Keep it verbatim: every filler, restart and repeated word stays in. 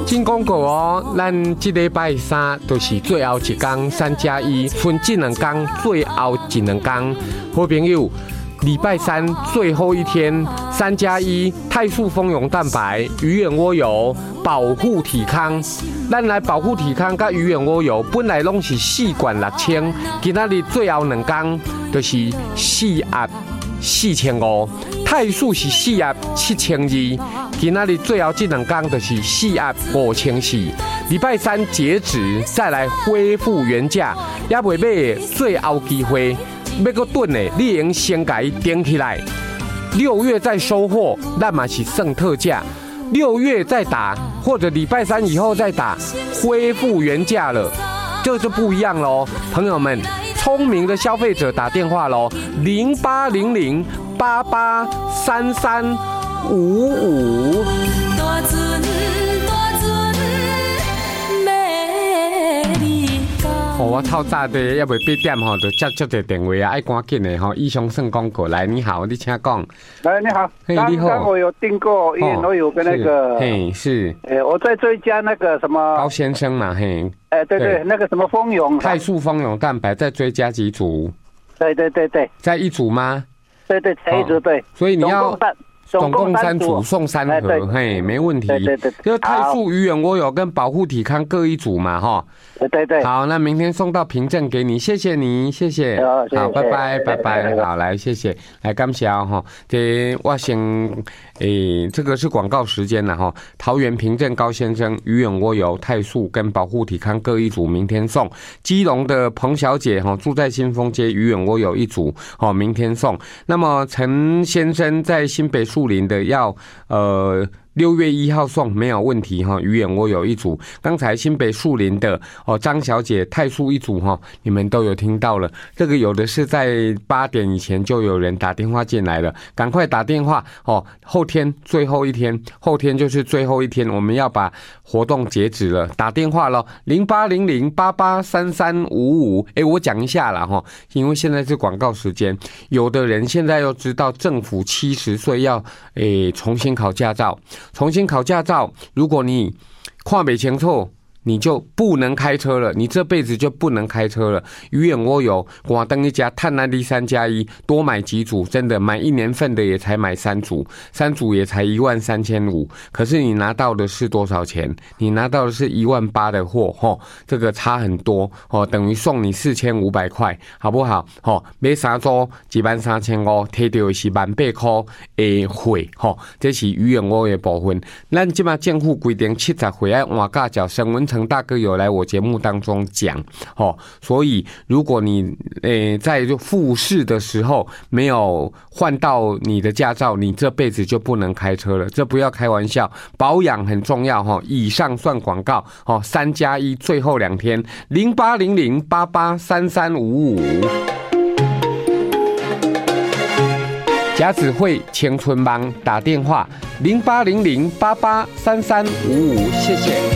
真广告哦，咱这礼拜三就是最后一天，三加一，剩这两天，最后一两天，好朋友。礼拜三最后一天，三加一泰素蜂蛹蛋白、鱼眼蜗油保护体康。咱来保护体康，甲鱼眼蜗油本来拢是四罐六千，今仔日最后两天就是四盒四千五，泰素是四盒七千二，今仔日最后这两天就是四盒五千四。礼拜三截止，再来恢复原价，也未买的最后机会。要搁炖的，你用先甲伊顶起来。六月再收货，咱嘛是剩特价。六月再打，或者礼拜三以后再打，恢复原价了，这就不一样喽。朋友们，聪明的消费者打电话喽，零八零零八八三三五五。哦，我透早的也未八点吼，就接接个电话啊，爱赶紧的吼。以上算广告，来，你好，你请讲。 来，你好， 嘿，你好。 刚刚我有订过，因为我有跟那个， 嘿，是， 诶，我在追加那个什么高先生嘛，嘿， 哎，对对，那个什么蜂蛹， 泰素蜂蛹蛋白再追加几组？ 对对对对， 再一组吗？ 对对，才一组对。 所以你要。总共三组送三盒， 哎、 嘿，没问题。 对对对， 就是泰素鱼眼蜗油跟保护体康各一组嘛，哈。 对对对。 好，那明天送到凭证给你，谢谢你，谢谢。 好，谢谢好，拜拜，拜拜。 拜好，来，谢谢，来感谢哈。这我先，诶，这个是广告时间了哈。桃园凭证高先生鱼眼蜗油、泰素跟保护体康各一组，明天送。基隆的彭小姐哈，住在新丰街鱼眼蜗油一组，哦，明天送。那么陈先生在新北树林的要呃六月一号送没有问题哈，鱼眼蜗油一组。刚才新北树林的哦张小姐泰素一组哈，你们都有听到了。这个有的是在八点以前就有人打电话进来了，赶快打电话哦。后天最后一天，后天就是最后一天，我们要把活动截止了，打电话了零八零零八八三三五五。哎，我讲一下啦哈，因为现在是广告时间，有的人现在又知道政府七十岁要诶重新考驾照。重新考驾照，如果你看不清楚，你就不能开车了，你这辈子就不能开车了。鱼眼蜗油，我等一家碳安利三加一，多买几组，真的买一年份的也才买三组，三组也才一万三千五。可是你拿到的是多少钱？你拿到的是一万八的货，吼，这个差很多哦，等于送你四千五百块，好不好？吼，买三组一万三千五，摕到的是万八块的货，吼，这是鱼眼蜗油的部分。咱即马政府规定七十岁要换驾照，沈文成大哥有来我节目当中讲，哦，所以如果你诶在复试的时候没有换到你的驾照，你这辈子就不能开车了，这不要开玩笑，保养很重要哈。以上算广告，哦，三加一最后两天，零八零零八八三三五五。甲子会青春帮打电话零八零零八八三三五五，谢谢。